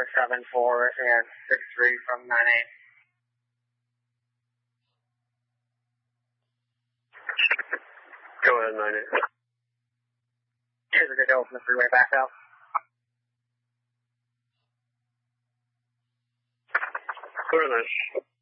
474 and 63 from 98. Go ahead, 98. Here's a good to open the freeway back out. Clear this.